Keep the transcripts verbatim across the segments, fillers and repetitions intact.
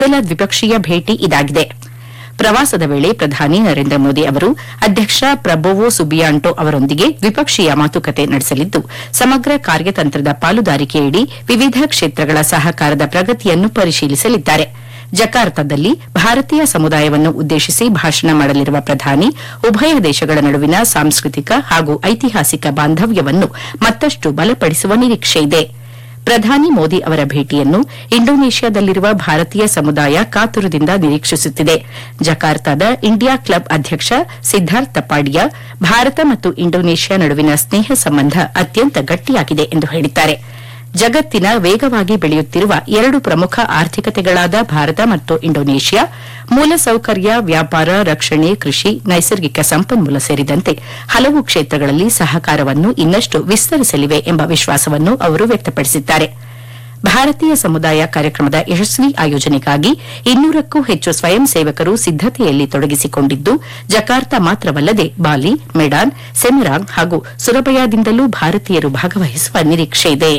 ಮೊದಲ ದ್ವಿಪಕ್ಷೀಯ ಭೇಟಿ ಇದಾಗಿದೆ. ಪ್ರವಾಸದ ವೇಳೆ ಪ್ರಧಾನಿ ನರೇಂದ್ರ ಮೋದಿ ಅವರು ಅಧ್ಯಕ್ಷ ಪ್ರಬೋವೋ ಸುಬಿಯಾಂಟೋ ಅವರೊಂದಿಗೆ ದ್ವಿಪಕ್ಷೀಯ ಮಾತುಕತೆ ನಡೆಸಲಿದ್ದು, ಸಮಗ್ರ ಕಾರ್ಯತಂತ್ರದ ಪಾಲುದಾರಿಕೆಯಡಿ ವಿವಿಧ ಕ್ಷೇತ್ರಗಳ ಸಹಕಾರದ ಪ್ರಗತಿಯನ್ನು ಪರಿಶೀಲಿಸಲಿದ್ದಾರೆ. ಜಕಾರ್ತಾದಲ್ಲಿ ಭಾರತೀಯ ಸಮುದಾಯವನ್ನು ಉದ್ದೇಶಿಸಿ ಭಾಷಣ ಮಾಡಲಿರುವ ಪ್ರಧಾನಿ ಉಭಯ ದೇಶಗಳ ನಡುವಿನ ಸಾಂಸ್ಕೃತಿಕ ಹಾಗೂ ಐತಿಹಾಸಿಕ ಬಾಂಧವ್ಯವನ್ನು ಮತ್ತಷ್ಟು ಬಲಪಡಿಸುವ ನಿರೀಕ್ಷೆಯಿದೆ. ಪ್ರಧಾನಿ ಮೋದಿ ಅವರ ಭೇಟಿಯನ್ನು ಇಂಡೋನೇಷ್ಯಾದಲ್ಲಿರುವ ಭಾರತೀಯ ಸಮುದಾಯ ಕಾತುರದಿಂದ ನಿರೀಕ್ಷಿಸುತ್ತಿದೆ. ಜಕಾರ್ತಾದ ಇಂಡಿಯಾ ಕ್ಲಬ್ ಅಧ್ಯಕ್ಷ ಸಿದ್ದಾರ್ಥ್ ತಪಾಡಿಯಾ ಭಾರತ ಮತ್ತು ಇಂಡೋನೇಷ್ಯಾ ನಡುವಿನ ಸ್ನೇಹ ಸಂಬಂಧ ಅತ್ಯಂತ ಗಟ್ಟಿಯಾಗಿದೆ ಎಂದು ಹೇಳಿದ್ದಾರೆ. ಜಗತ್ತಿನ ವೇಗವಾಗಿ ಬೆಳೆಯುತ್ತಿರುವ ಎರಡು ಪ್ರಮುಖ ಆರ್ಥಿಕತೆಗಳಾದ ಭಾರತ ಮತ್ತು ಇಂಡೋನೇಷ್ಯಾ ಮೂಲಸೌಕರ್ಯ, ವ್ಯಾಪಾರ, ರಕ್ಷಣೆ, ಕೃಷಿ, ನೈಸರ್ಗಿಕ ಸಂಪನ್ಮೂಲ ಸೇರಿದಂತೆ ಹಲವು ಕ್ಷೇತ್ರಗಳಲ್ಲಿ ಸಹಕಾರವನ್ನು ಇನ್ನಷ್ಟು ವಿಸ್ತರಿಸಲಿವೆ ಎಂಬ ವಿಶ್ವಾಸವನ್ನು ಅವರು ವ್ಯಕ್ತಪಡಿಸಿದ್ದಾರೆ. ಭಾರತೀಯ ಸಮುದಾಯ ಕಾರ್ಯಕ್ರಮದ ಯಶಸ್ವಿ ಆಯೋಜನೆಗಾಗಿ ಇನ್ನೂರಕ್ಕೂ ಹೆಚ್ಚು ಸ್ವಯಂ ಸೇವಕರು ಸಿದ್ದತೆಯಲ್ಲಿ ತೊಡಗಿಸಿಕೊಂಡಿದ್ದು, ಜಕಾರ್ತಾ ಮಾತ್ರವಲ್ಲದೆ ಬಾಲಿ, ಮೆಡಾನ್, ಸೆಮಿರಾಂಗ್ ಹಾಗೂ ಸುರಬಯಾದಿಂದಲೂ ಭಾರತೀಯರು ಭಾಗವಹಿಸುವ ನಿರೀಕ್ಷೆಯಿದೆ.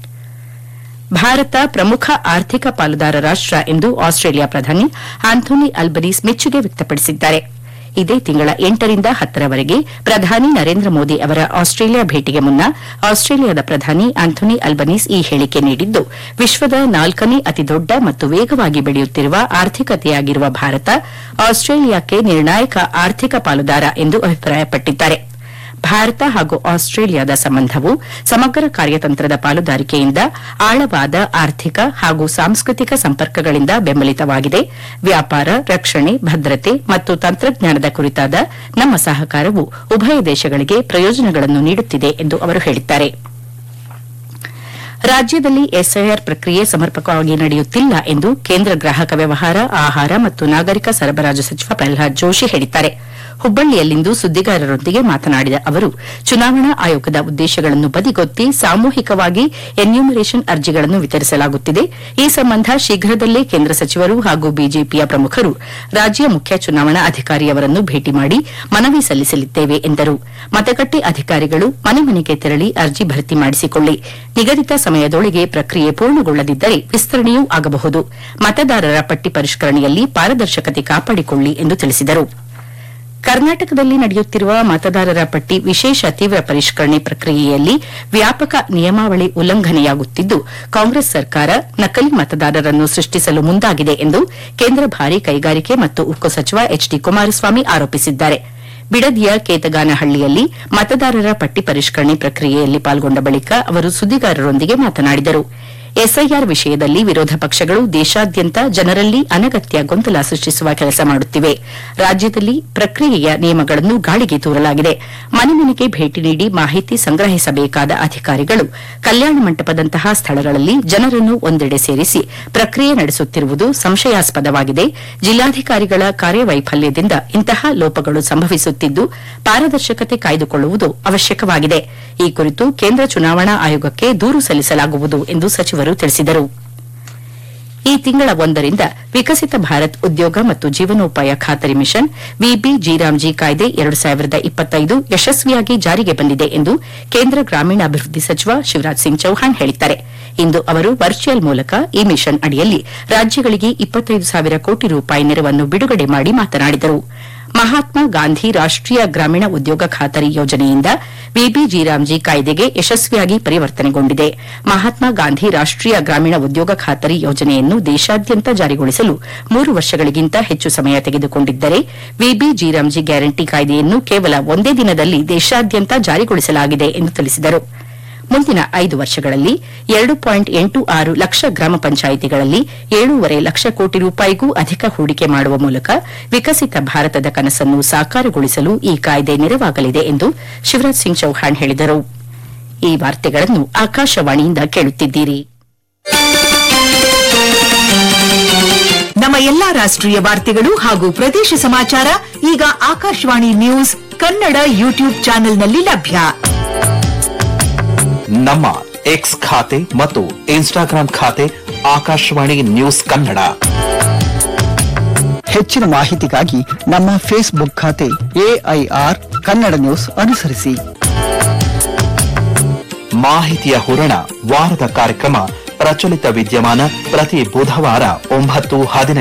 ಭಾರತ ಪ್ರಮುಖ ಆರ್ಥಿಕ ಪಾಲುದಾರ ರಾಷ್ಟ ಎಂದು ಆಸ್ಟ್ರೇಲಿಯಾ ಪ್ರಧಾನಿ ಆಂಥೋನಿ ಅಲ್ಬನೀಸ್ ಮೆಚ್ಚುಗೆ ವ್ಯಕ್ತಪಡಿಸಿದ್ದಾರೆ. ಇದೇ ತಿಂಗಳ ಎಂಟರಿಂದ ಹತ್ತರವರೆಗೆ ಪ್ರಧಾನಿ ನರೇಂದ್ರ ಮೋದಿ ಅವರ ಆಸ್ಟ್ರೇಲಿಯಾ ಭೇಟಿಗೆ ಮುನ್ನ ಆಸ್ಟ್ರೇಲಿಯಾದ ಪ್ರಧಾನಿ ಆಂಥೋನಿ ಅಲ್ಬನೀಸ್ ಈ ಹೇಳಿಕೆ ನೀಡಿದ್ದು, ವಿಶ್ವದ ನಾಲ್ಕನೇ ಅತಿದೊಡ್ಡ ಮತ್ತು ವೇಗವಾಗಿ ಬೆಳೆಯುತ್ತಿರುವ ಆರ್ಥಿಕತೆಯಾಗಿರುವ ಭಾರತ ಆಸ್ಟ್ರೇಲಿಯಾಕ್ಕೆ ನಿರ್ಣಾಯಕ ಆರ್ಥಿಕ ಪಾಲುದಾರ ಎಂದು ಅಭಿಪ್ರಾಯಪಟ್ಟಿದ್ದಾರೆ. ಭಾರತ ಹಾಗೂ ಆಸ್ಟ್ರೇಲಿಯಾದ ಸಂಬಂಧವು ಸಮಗ್ರ ಕಾರ್ಯತಂತ್ರದ ಪಾಲುದಾರಿಕೆಯಿಂದ, ಆಳವಾದ ಆರ್ಥಿಕ ಹಾಗೂ ಸಾಂಸ್ಕೃತಿಕ ಸಂಪರ್ಕಗಳಿಂದ ಬೆಂಬಲಿತವಾಗಿದೆ. ವ್ಯಾಪಾರ, ರಕ್ಷಣೆ, ಭದ್ರತೆ ಮತ್ತು ತಂತ್ರಜ್ಞಾನದ ಕುರಿತಾದ ನಮ್ಮ ಸಹಕಾರವು ಉಭಯ ದೇಶಗಳಿಗೆ ಪ್ರಯೋಜನಗಳನ್ನು ನೀಡುತ್ತಿದೆ ಎಂದು ಅವರು ಹೇಳಿದ್ದಾರೆ. ರಾಜ್ಯದಲ್ಲಿ ಎಸ್ಐಆರ್ ಪ್ರಕ್ರಿಯೆ ಸಮರ್ಪಕವಾಗಿ ನಡೆಯುತ್ತಿಲ್ಲ ಎಂದು ಕೇಂದ್ರ ಗ್ರಾಹಕ ವ್ಯವಹಾರ, ಆಹಾರ ಮತ್ತು ನಾಗರಿಕ ಸರಬರಾಜು ಸಚಿವ ಪ್ರಹ್ಲಾದ್ ಜೋಶಿ ಹೇಳಿದ್ದಾರೆ. ಹುಬ್ಬಳ್ಳಿಯಲ್ಲಿಂದು ಸುದ್ದಿಗಾರರೊಂದಿಗೆ ಮಾತನಾಡಿದ ಅವರು, ಚುನಾವಣಾ ಆಯೋಗದ ಉದ್ದೇಶಗಳನ್ನು ಬದಿಗೊತ್ತಿ ಸಾಮೂಹಿಕವಾಗಿ ಎನ್ಯೂಮರೇಷನ್ ಅರ್ಜಿಗಳನ್ನು ವಿತರಿಸಲಾಗುತ್ತಿದೆ. ಈ ಸಂಬಂಧ ಶೀಘ್ರದಲ್ಲೇ ಕೇಂದ್ರ ಸಚಿವರು ಹಾಗೂ ಬಿಜೆಪಿಯ ಪ್ರಮುಖರು ರಾಜ್ಯ ಮುಖ್ಯ ಚುನಾವಣಾ ಅಧಿಕಾರಿಯವರನ್ನು ಭೇಟಿ ಮಾಡಿ ಮನವಿ ಸಲ್ಲಿಸಲಿದ್ದೇವೆ ಎಂದರು. ಮತಗಟ್ಟೆ ಅಧಿಕಾರಿಗಳು ಮನೆ ಮನೆಗೆ ತೆರಳಿ ಅರ್ಜಿ ಭರ್ತಿ ಮಾಡಿಸಿಕೊಳ್ಳಿ. ನಿಗದಿತ ಸಮಯದೊಳಗೆ ಪ್ರಕ್ರಿಯೆ ಪೂರ್ಣಗೊಳ್ಳದಿದ್ದರೆ ವಿಸ್ತರಣೆಯೂ ಆಗಬಹುದು. ಮತದಾರರ ಪಟ್ಟಿ ಪರಿಷ್ಕರಣೆಯಲ್ಲಿ ಪಾರದರ್ಶಕತೆ ಕಾಪಾಡಿಕೊಳ್ಳಿ ಎಂದು ತಿಳಿಸಿದರು. ಕರ್ನಾಟಕದಲ್ಲಿ ನಡೆಯುತ್ತಿರುವ ಮತದಾರರ ಪಟ್ಟಿ ವಿಶೇಷ ತೀವ್ರ ಪರಿಷ್ಕರಣೆ ಪ್ರಕ್ರಿಯೆಯಲ್ಲಿ ವ್ಯಾಪಕ ನಿಯಮಾವಳಿ ಉಲ್ಲಂಘನೆಯಾಗುತ್ತಿದ್ದು, ಕಾಂಗ್ರೆಸ್ ಸರ್ಕಾರ ನಕಲಿ ಮತದಾರರನ್ನು ಸೃಷ್ಟಿಸಲು ಮುಂದಾಗಿದೆ ಎಂದು ಕೇಂದ್ರ ಭಾರೀ ಕೈಗಾರಿಕೆ ಮತ್ತು ಉಕ್ಕು ಸಚಿವ ಎಚ್ ಡಿ ಕುಮಾರಸ್ವಾಮಿ ಆರೋಪಿಸಿದ್ದಾರೆ. ಬಿಡದಿಯ ಕೇತಗಾನಹಳ್ಳಿಯಲ್ಲಿ ಮತದಾರರ ಪಟ್ಟಿ ಪರಿಷ್ಕರಣೆ ಪ್ರಕ್ರಿಯೆಯಲ್ಲಿ ಪಾಲ್ಗೊಂಡ ಬಳಿಕ ಅವರು ಸುದ್ದಿಗಾರರೊಂದಿಗೆ ಮಾತನಾಡಿದರು. ಎಸ್ಐಆರ್ ವಿಷಯದಲ್ಲಿ ವಿರೋಧ ಪಕ್ಷಗಳು ದೇಶಾದ್ಯಂತ ಜನರಲ್ಲಿ ಅನಗತ್ಯ ಗೊಂದಲ ಸೃಷ್ಟಿಸುವ ಕೆಲಸ ಮಾಡುತ್ತಿವೆ. ರಾಜ್ಯದಲ್ಲಿ ಪ್ರಕ್ರಿಯೆಯ ನಿಯಮಗಳನ್ನು ಗಾಳಿಗೆ ತೂರಲಾಗಿದೆ. ಮನೆ ಮನೆಗೆ ಭೇಟಿ ನೀಡಿ ಮಾಹಿತಿ ಸಂಗ್ರಹಿಸಬೇಕಾದ ಅಧಿಕಾರಿಗಳು ಕಲ್ಯಾಣ ಮಂಟಪದಂತಹ ಸ್ಥಳಗಳಲ್ಲಿ ಜನರನ್ನು ಒಂದೆಡೆ ಸೇರಿಸಿ ಪ್ರಕ್ರಿಯೆ ನಡೆಸುತ್ತಿರುವುದು ಸಂಶಯಾಸ್ಪದವಾಗಿದೆ. ಜಿಲ್ಲಾಧಿಕಾರಿಗಳ ಕಾರ್ಯವೈಫಲ್ಯದಿಂದ ಇಂತಹ ಲೋಪಗಳು ಸಂಭವಿಸುತ್ತಿದ್ದು, ಪಾರದರ್ಶಕತೆ ಕಾಯ್ದುಕೊಳ್ಳುವುದು ಅವಶ್ಯಕವಾಗಿದೆ. ಈ ಕುರಿತು ಕೇಂದ್ರ ಚುನಾವಣಾ ಆಯೋಗಕ್ಕೆ ದೂರು ಸಲ್ಲಿಸಲಾಗುವುದು ಎಂದು ಸಚಿವರು ತಿಳಿಸಿದರು. ಈ ತಿಂಗಳ ಒಂದರಿಂದ ವಿಕಸಿತ ಭಾರತ್ ಉದ್ಯೋಗ ಮತ್ತು ಜೀವನೋಪಾಯ ಖಾತರಿ ಮಿಷನ್ ವಿಬಿಜಿರಾಮ್ಜಿ ಕಾಯ್ದೆ ಎರಡು ಸಾವಿರದ ಇಪ್ಪತ್ತೈದು ಯಶಸ್ವಿಯಾಗಿ ಜಾರಿಗೆ ಬಂದಿದೆ ಎಂದು ಕೇಂದ್ರ ಗ್ರಾಮೀಣಾಭಿವೃದ್ಧಿ ಸಚಿವ ಶಿವರಾಜ್ ಸಿಂಗ್ ಚೌಹಾಣ್ ಹೇಳಿದ್ದಾರೆ. ಇಂದು ಅವರು ವರ್ಚುವಲ್ ಮೂಲಕ ಈ ಮಿಷನ್ ಅಡಿಯಲ್ಲಿ ರಾಜ್ಯಗಳಿಗೆ ಇಪ್ಪತ್ತೈದು ಸಾವಿರ ಕೋಟಿ ರೂಪಾಯಿ ನೆರವನ್ನು ಬಿಡುಗಡೆ ಮಾಡಿ ಮಾತನಾಡಿದರು. ಮಹಾತ್ಮ ಗಾಂಧಿ ರಾಷ್ಟೀಯ ಗ್ರಾಮೀಣ ಉದ್ಯೋಗ ಖಾತರಿ ಯೋಜನೆಯಿಂದ ವಿಬಿಜಿರಾಮ್ಜಿ ಕಾಯ್ದೆಗೆ ಯಶಸ್ವಿಯಾಗಿ ಪರಿವರ್ತನೆಗೊಂಡಿದೆ. ಮಹಾತ್ಮ ಗಾಂಧಿ ರಾಷ್ಟೀಯ ಗ್ರಾಮೀಣ ಉದ್ಯೋಗ ಖಾತರಿ ಯೋಜನೆಯನ್ನು ದೇಶಾದ್ಯಂತ ಜಾರಿಗೊಳಿಸಲು ಮೂರು ವರ್ಷಗಳಿಗಿಂತ ಹೆಚ್ಚು ಸಮಯ ತೆಗೆದುಕೊಂಡಿದ್ದರೆ, ವಿಬಿಜಿರಾಮ್ಜಿ ಗ್ಯಾರಂಟಿ ಕಾಯ್ದೆಯನ್ನು ಕೇವಲ ಒಂದೇ ದಿನದಲ್ಲಿ ದೇಶಾದ್ಯಂತ ಜಾರಿಗೊಳಿಸಲಾಗಿದೆ ಎಂದು ತಿಳಿಸಿದರು. ಮುಂದಿನ ಐದು ವರ್ಷಗಳಲ್ಲಿ ಎರಡು ಪಾಯಿಂಟ್ ಎಂಟು ಆರು ಲಕ್ಷ ಗ್ರಾಮ ಪಂಚಾಯಿತಿಗಳಲ್ಲಿ ಏಳೂವರೆ ಲಕ್ಷ ಕೋಟಿ ರೂಪಾಯಿಗೂ ಅಧಿಕ ಹೂಡಿಕೆ ಮಾಡುವ ಮೂಲಕ ವಿಕಸಿತ ಭಾರತದ ಕನಸನ್ನು ಸಾಕಾರಗೊಳಿಸಲು ಈ ಕಾಯ್ದೆ ನೆರವಾಗಲಿದೆ ಎಂದು ಶಿವರಾಜ್ ಸಿಂಗ್ ಚೌಹಾಣ್ ಹೇಳಿದರು. ಈ ವಾರ್ತೆಗಳನ್ನು ಆಕಾಶವಾಣಿಯಿಂದ ಕೇಳುತ್ತಿದ್ದೀರಿ. ನಮ್ಮ ಎಲ್ಲಾ ರಾಷ್ಟ್ರೀಯ ವಾರ್ತೆಗಳು ಹಾಗೂ ಪ್ರದೇಶ ಸಮಾಚಾರ ಈಗ ಆಕಾಶವಾಣಿ ನ್ಯೂಸ್ ಕನ್ನಡ ಯೂಟ್ಯೂಬ್ ಚಾನೆಲ್ನಲ್ಲಿ ಲಭ್ಯ. ನಮ್ಮ ಎಕ್ಸ್ ಖಾತೆ ಮತ್ತು ಇನ್ಸ್ಟಾಗ್ರಾಂ ಖಾತೆ ಆಕಾಶವಾಣಿ ನ್ಯೂಸ್ ಕನ್ನಡ. ಹೆಚ್ಚಿನ ಮಾಹಿತಿಗಾಗಿ ನಮ್ಮ ಫೇಸ್ಬುಕ್ ಖಾತೆ ಎಐಆರ್ ಕನ್ನಡ ನ್ಯೂಸ್ ಅನುಸರಿಸಿ. ಮಾಹಿತಿಯ ಹೂರಣ ವಾರದ ಕಾರ್ಯಕ್ರಮ ಪ್ರಚಲಿತ ವಿದ್ಯಮಾನ ಪ್ರತಿ ಬುಧವಾರ ಒಂಬತ್ತು ಹದಿನೈದು